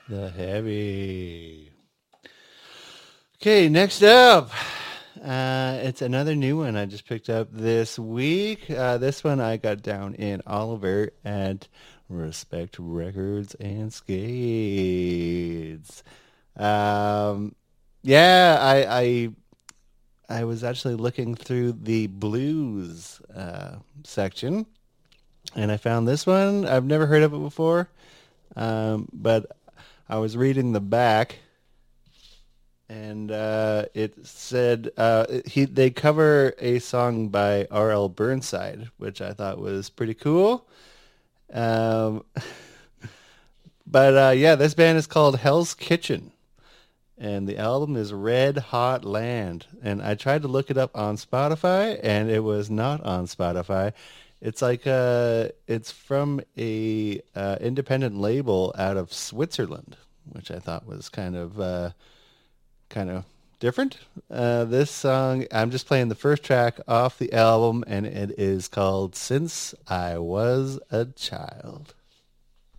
The heavy. Okay, next up. It's another new one I just picked up this week. This one I got down in Oliver at Respect Records and Skates. Um, yeah, I was actually looking through the blues section, and I found this one. I've never heard of it before, but I was reading the back, and it said they cover a song by R.L. Burnside, which I thought was pretty cool. Um, but yeah, this band is called Hell's Kitchen, and the album is Red Hot Land. And I tried to look it up on Spotify, and it was not on Spotify. It's like it's from a independent label out of Switzerland, which I thought was kind of different. This song, I'm just playing the first track off the album, and it is called Since I Was a Child.